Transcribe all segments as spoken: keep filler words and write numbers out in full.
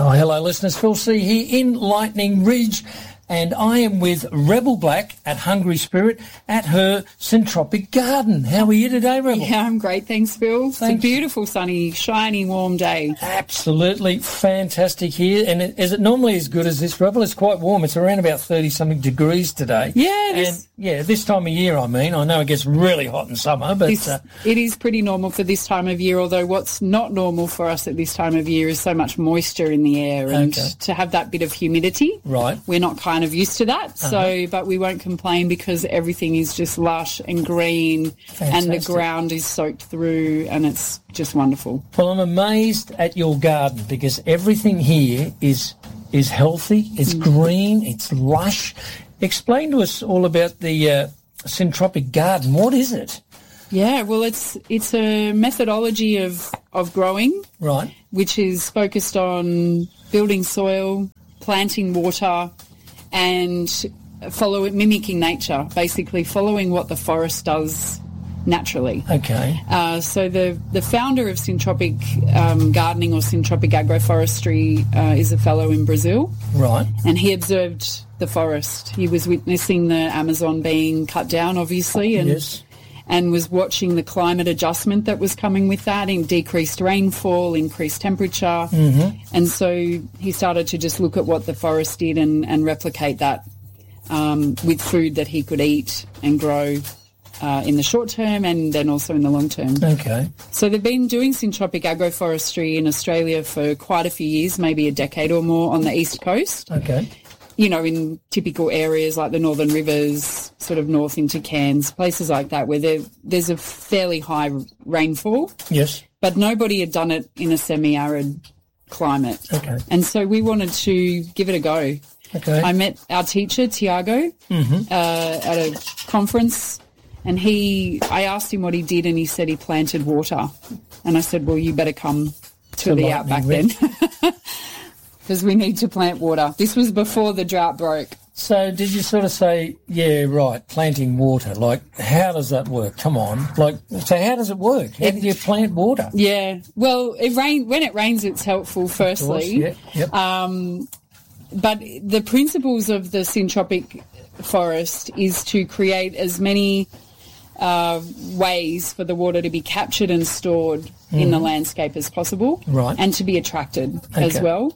Oh, hello, listeners. Phil C here in Lightning Ridge, and I am with Rebel Black at Hungry Spirit at her Syntropic Garden. How are you today, Rebel? Yeah, I'm great. Thanks, Phil. Thanks. It's a beautiful, sunny, shiny, warm day. Absolutely fantastic here. And it, is it normally as good as this, Rebel? It's quite warm. It's around about thirty-something degrees today. Yeah, this, and yeah, this time of year, I mean. I know it gets really hot in summer, but... This, uh, it is pretty normal for this time of year, although what's not normal for us at this time of year is so much moisture in the air, and okay. to have that bit of humidity. Right. We're not kind of used to that, uh-huh. so but we won't complain because everything is just lush and green. Fantastic. And the ground is soaked through, and it's just wonderful. Well, I'm amazed at your garden because everything here is is healthy, it's mm. green, it's lush. Explain to us all about the uh, Syntropic Garden. What is it? Yeah, well, it's it's a methodology of, of growing, right, which is focused on building soil, planting water, and follow it, mimicking nature, basically following what the forest does naturally. Okay. Uh, so the, the founder of Syntropic um, Gardening or Syntropic Agroforestry uh, is a fellow in Brazil. Right. And he observed the forest. He was witnessing the Amazon being cut down, obviously, and yes. and was watching the climate adjustment that was coming with that, in decreased rainfall, increased temperature. Mm-hmm. And so he started to just look at what the forest did and, and replicate that um, with food that he could eat and grow uh, in the short term and then also in the long term. Okay. So they've been doing Syntropic Agroforestry in Australia for quite a few years, maybe a decade or more, on the East Coast. Okay. You know, in typical areas like the Northern Rivers, sort of north into Cairns, places like that, where there, there's a fairly high rainfall. Yes. But nobody had done it in a semi-arid climate. Okay. And so we wanted to give it a go. Okay. I met our teacher, Tiago, mm-hmm. uh, at a conference, and he, I asked him what he did, and he said he planted water. And I said, well, you better come to, to the outback then. Because we need to plant water. This was before the drought broke. So did you sort of say, yeah, right, planting water, like how does that work? Come on. Like, so how does it work? How do you plant water? Yeah, well, it rain, when it rains it's helpful firstly. Of course, yeah, yep. Um, but the principles of the Syntropic forest is to create as many uh, ways for the water to be captured and stored mm. in the landscape as possible. Right. And to be attracted okay. as well.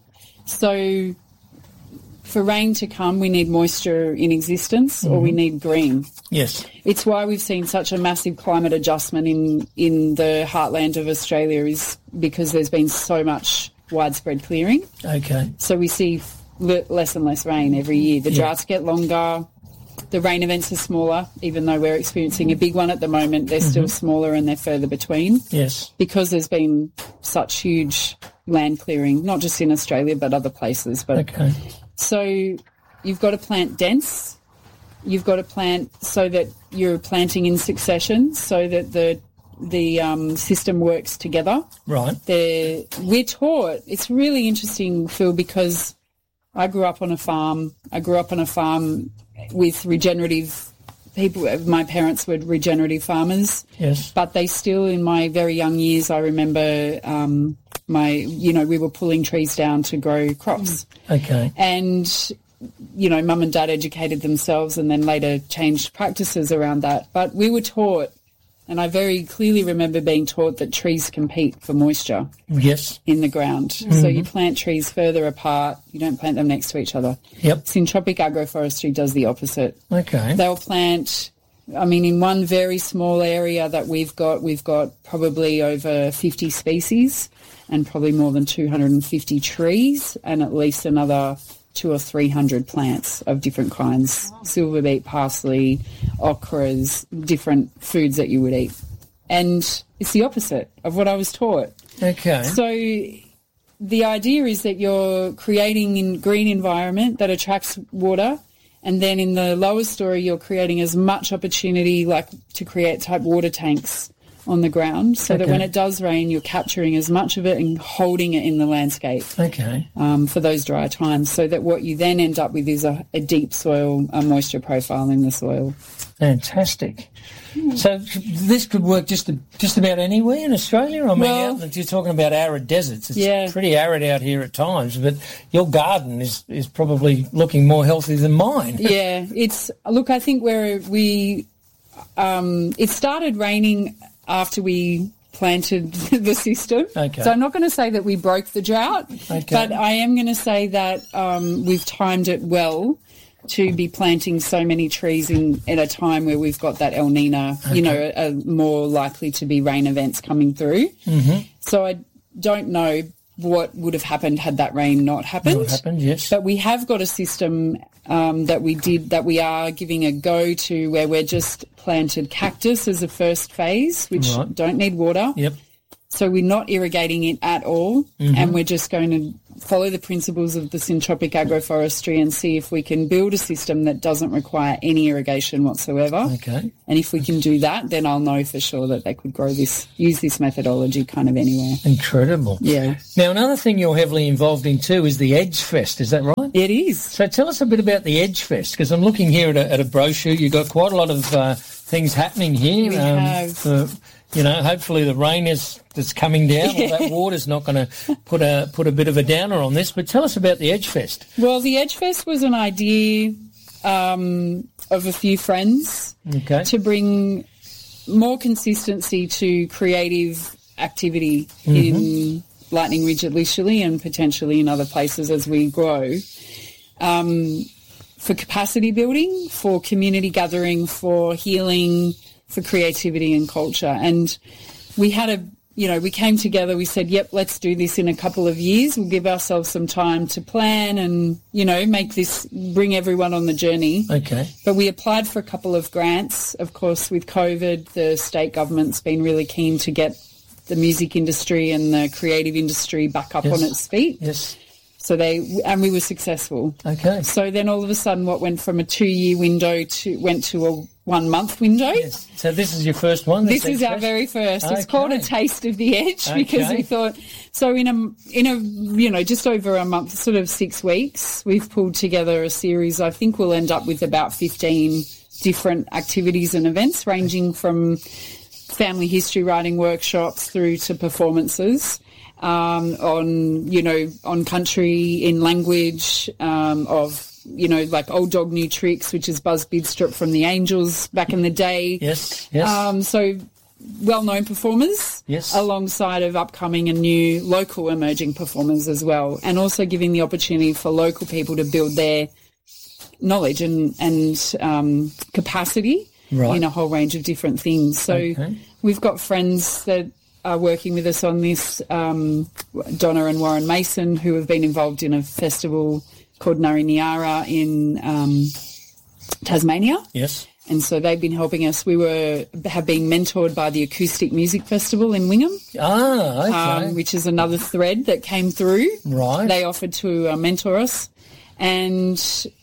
So for rain to come, we need moisture in existence mm-hmm. or we need green. Yes. It's why we've seen such a massive climate adjustment in, in the heartland of Australia, is because there's been so much widespread clearing. Okay. So we see l- less and less rain every year. The yeah. droughts get longer. The rain events are smaller, even though we're experiencing a big one at the moment. They're mm-hmm. still smaller and they're further between. Yes. Because there's been such huge land clearing, not just in Australia but other places. But okay. So you've got to plant dense. You've got to plant so that you're planting in succession, so that the the um, system works together. Right. They're, we're taught. It's really interesting, Phil, because I grew up on a farm. I grew up on a farm with regenerative people. My parents were regenerative farmers. Yes. But they still, in my very young years, I remember um, my, you know, we were pulling trees down to grow crops. Okay. And, you know, mum and dad educated themselves and then later changed practices around that. But we were taught, and I very clearly remember being taught, that trees compete for moisture. Yes. In the ground. Mm-hmm. So you plant trees further apart. You don't plant them next to each other. Yep. Syntropic agroforestry does the opposite. Okay. They'll plant, I mean, in one very small area that we've got, we've got probably over fifty species and probably more than two hundred fifty trees and at least another two or three hundred plants of different kinds, silver beet, parsley, okras, different foods that you would eat. And it's the opposite of what I was taught. Okay. So the idea is that you're creating a green environment that attracts water, and then in the lower story you're creating as much opportunity, like to create type water tanks on the ground so Okay. that when it does rain, you're capturing as much of it and holding it in the landscape Okay. um, for those dry times, so that what you then end up with is a, a deep soil, a moisture profile in the soil. Fantastic. So this could work just just about anywhere in Australia? I mean, Well- out, you're talking about arid deserts. It's Yeah. pretty arid out here at times, but your garden is, is probably looking more healthy than mine. Yeah, it's look. I think where we um, it started raining after we planted the system. Okay. So I'm not going to say that we broke the drought, Okay. but I am going to say that um, we've timed it well to be planting so many trees in at a time where we've got that El Nino, you know, a, a more likely to be rain events coming through. Mm-hmm. So I don't know what would have happened had that rain not happened. What happened, yes. But we have got a system um, that we did, that we are giving a go to, where we're just planted cactus as a first phase, which Right. don't need water. Yep. So we're not irrigating it at all, Mm-hmm. and we're just going to follow the principles of the syntropic agroforestry and see if we can build a system that doesn't require any irrigation whatsoever. Okay. And if we can do that, then I'll know for sure that they could grow this, use this methodology kind of anywhere. Incredible. Yeah, Now, another thing you're heavily involved in too is the Edge Fest, is that right? it is. So tell us a bit about the Edge Fest, because I'm looking here at a, at a brochure. You've got quite a lot of uh, things happening here. We have. For, you know, hopefully the rain is that's coming down, or that water's not going to put a put a bit of a downer on this. But tell us about the Edge Fest. Well, the Edge Fest was an idea um, of a few friends Okay. to bring more consistency to creative activity in Lightning Ridge at Lishley and potentially in other places as we grow. Um, for capacity building, for community gathering, for healing, for creativity and culture. And we had a, you know, we came together, we said, yep, let's do this in a couple of years. We'll give ourselves some time to plan and, you know, make this, bring everyone on the journey. Okay. But we applied for a couple of grants. Of course, with COVID, the state government's been really keen to get the music industry and the creative industry back up Yes. on its feet. Yes. So they, and we were successful. Okay. So then all of a sudden what went from a two-year window to, went to a one-month window. Yes. So this is your first one? This Edge is our Fest? very first. It's Okay. called A Taste of the Edge because Okay. we thought, so in a, in a, you know, just over a month, sort of six weeks, we've pulled together a series. I think we'll end up with about fifteen different activities and events, ranging from family history writing workshops through to performances. Um, on, you know, on country, in language, um, of, you know, like Old Dog New Tricks, which is Buzz Bidstrup from the Angels back in the day. Yes. Yes. Um, so well-known performers, Yes. alongside of upcoming and new local emerging performers as well, and also giving the opportunity for local people to build their knowledge and, and um, capacity Right. in a whole range of different things. So Okay. we've got friends that are working with us on this, um, Donna and Warren Mason, who have been involved in a festival called Nariniara in um, Tasmania. yes. And so they've been helping us. We were have been mentored by the Acoustic Music Festival in Wingham, Ah, okay. um, which is another thread that came through. Right. They offered to uh, mentor us. And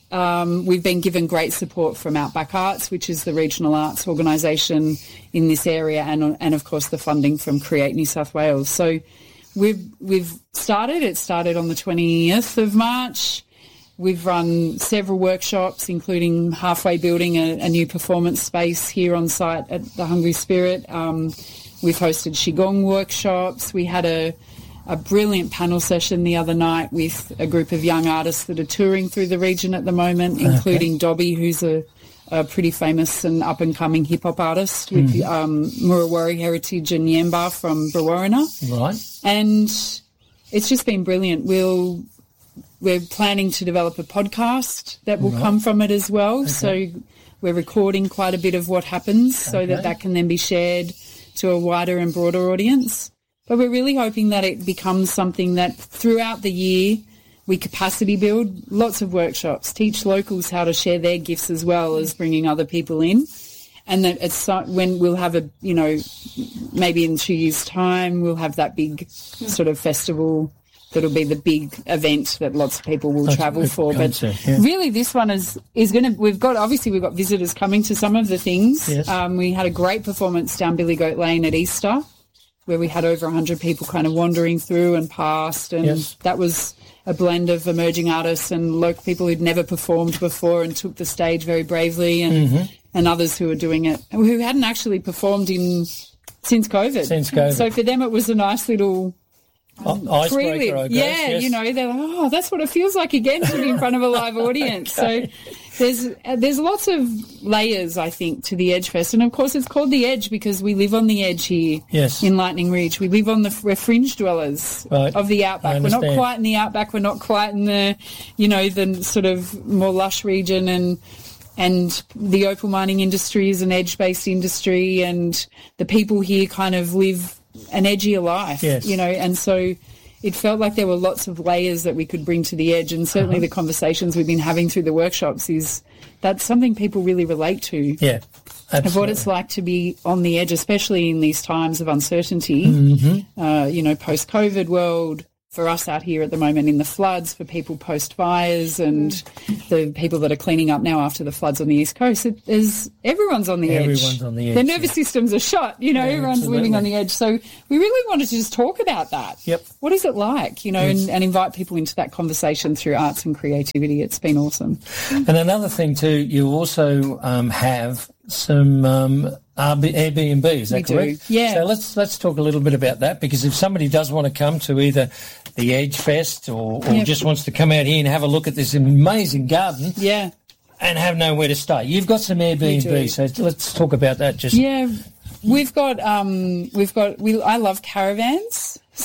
um, we've been given great support from Outback Arts, which is the regional arts organisation in this area, and, and of course the funding from Create New South Wales. So we've, we've started. It started on the twentieth of March. We've run several workshops, including halfway building a, a new performance space here on site at the Hungry Spirit. Um, we've hosted Qigong workshops. We had a, a brilliant panel session the other night with a group of young artists that are touring through the region at the moment, including Dobby, who's a, a pretty famous and up-and-coming hip-hop artist with Mm. um, Murawari Heritage and Yamba from Brewarrina. Right. And it's just been brilliant. We'll... We're planning to develop a podcast that will Right. come from it as well. So we're recording quite a bit of what happens so Okay. that that can then be shared to a wider and broader audience. But we're really hoping that it becomes something that throughout the year we capacity build, lots of workshops, teach locals how to share their gifts as well as bringing other people in. And that it's so- when we'll have a, you know, maybe in two years' time, we'll have that big sort of festival that'll be the big event that lots of people will That's travel a good for. concept, But yeah. really, this one is is going to. We've got obviously we've got visitors coming to some of the things. Yes. Um, we had a great performance down Billy Goat Lane at Easter, where we had over a hundred people kind of wandering through and past, and Yes. that was a blend of emerging artists and local people who'd never performed before and took the stage very bravely, and Mm-hmm. and others who were doing it who hadn't actually performed in since COVID. Since COVID. So for them, it was a nice little. O- Icebreaker, Freely. I guess. Yeah, yes. you know, they're like, oh, that's what it feels like again to be in front of a live audience. Okay. So there's uh, there's lots of layers, I think, to the Edge Fest. And, of course, it's called the Edge because we live on the edge here Yes. in Lightning Ridge. We live on the we're fringe dwellers Right. of the I outback. We're not understand. quite in the outback. We're not quite in the, you know, the sort of more lush region, and and the opal mining industry is an edge-based industry, and the people here kind of live an edgier life, Yes. you know, and so it felt like there were lots of layers that we could bring to the Edge, and certainly Uh-huh. the conversations we've been having through the workshops is that's something people really relate to, Yeah, absolutely. of what it's like to be on the edge, especially in these times of uncertainty, Mm-hmm. uh, you know, post-COVID world, for us out here at the moment in the floods, for people post-fires and the people that are cleaning up now after the floods on the East Coast. It is, everyone's on the edge. Everyone's on the edge, Their nervous systems are shot. You know, Yeah, everyone's living absolutely. on the edge. So we really wanted to just talk about that. Yep. What is it like, you know, Yes. and, and invite people into that conversation through arts and creativity. It's been awesome. And another thing too, you also um, have some um, Airbnb, is that We do, correct? yeah. So let's let's talk a little bit about that, because if somebody does want to come to either the Edge Fest or, or Yeah. just wants to come out here and have a look at this amazing garden Yeah. and have nowhere to stay, you've got some We Airbnb. do. So let's talk about that. Just Yeah, we've got um, we've got we. I love caravans. So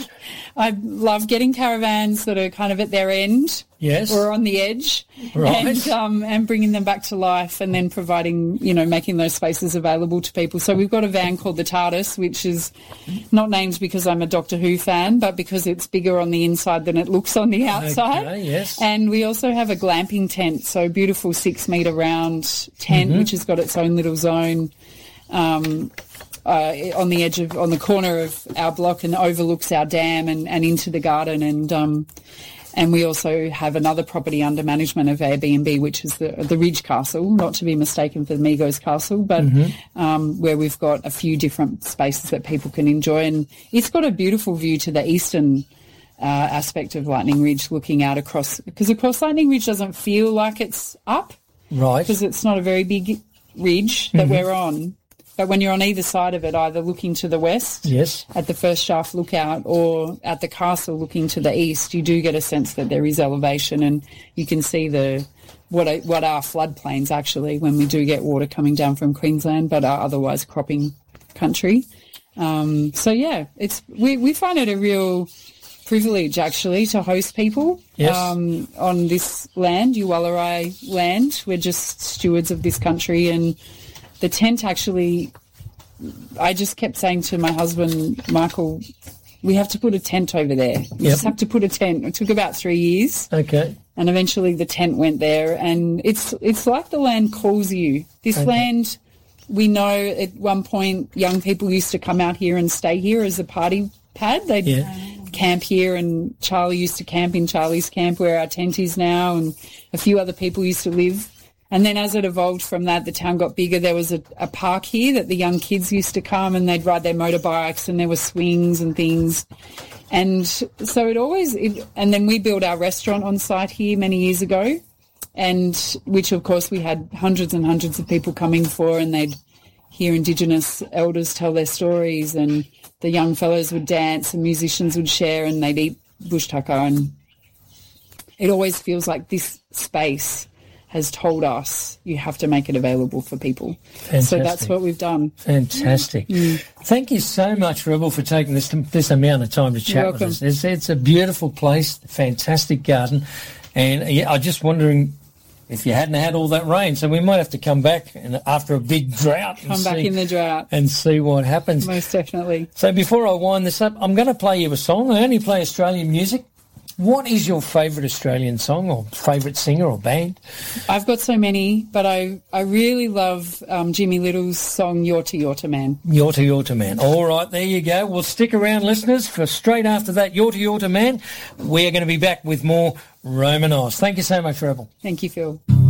I love getting caravans that are kind of at their end, Yes. or on the edge, Right. and um, and bringing them back to life, and then providing, you know, making those spaces available to people. So we've got a van called the TARDIS, which is not named because I'm a Doctor Who fan, but because it's bigger on the inside than it looks on the outside. Okay, yes. And we also have a glamping tent, so beautiful six metre round tent, Mm-hmm. which has got its own little zone. Um, uh, on the edge of, on the corner of our block, and overlooks our dam and, and into the garden. And, um, and we also have another property under management of Airbnb, which is the, the Ridge Castle, not to be mistaken for the Migos Castle, but, um, where we've got a few different spaces that people can enjoy. And it's got a beautiful view to the eastern, uh, aspect of Lightning Ridge, looking out across, because of course Lightning Ridge doesn't feel like it's up, Right. because it's not a very big ridge that we're on. But when you're on either side of it, either looking to the west Yes. at the First Shaft Lookout or at the castle looking to the east, you do get a sense that there is elevation, and you can see the what are, what are floodplains actually when we do get water coming down from Queensland, but are otherwise cropping country. Um, so yeah, it's we, we find it a real privilege actually to host people Yes. um, on this land, Uwallerai land. We're just stewards of this country, and the tent actually, I just kept saying to my husband, Michael, we have to put a tent over there. We Yep. just have to put a tent. It took about three years, Okay. and eventually the tent went there. And it's it's like the land calls you. This Okay. land, we know at one point young people used to come out here and stay here as a party pad. They'd Yeah. camp here, and Charlie used to camp in Charlie's camp where our tent is now, and a few other people used to live. And then as it evolved from that, the town got bigger. There was a, a park here that the young kids used to come, and they'd ride their motorbikes, and there were swings and things. And so it always, it, and then we built our restaurant on site here many years ago, and which of course we had hundreds and hundreds of people coming for, and they'd hear Indigenous elders tell their stories, and the young fellows would dance, and musicians would share, and they'd eat bush tucker. And it always feels like this space has told us you have to make it available for people. So that's Fantastic. what we've done. Fantastic. Thank you so much, Rebel, for taking this this amount of time to chat You're with welcome. us. It's, it's a beautiful place, fantastic garden. And yeah, I'm just wondering if you hadn't had all that rain. So we might have to come back and after a big drought and, Come back see, in the drought. and see what happens. Most definitely. So before I wind this up, I'm going to play you a song. I only play Australian music. What is your favourite Australian song or favourite singer or band? I've got so many, but I, I really love um, Jimmy Little's song Yorta Yorta Man. Yorta Yorta Man. All right, there you go. Well, stick around, listeners, for straight after that Yorta Yorta Man, we're going to be back with more Roman Oz. Thank you so much, Rebel. Thank you, Phil.